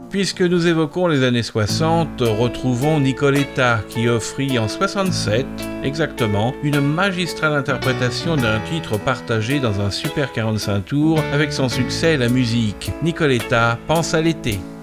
Puisque nous évoquons les années 60, retrouvons Nicoletta qui offrit en 67, exactement, une magistrale interprétation d'un titre partagé dans un super 45 tours avec son succès La Musique. Nicoletta pense à l'été.